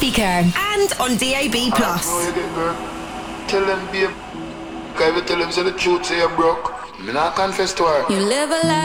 speaker and on DAB+. Tell them, babe. Can you tell them say the truth, say you're broke? Me not confess to her. You live a life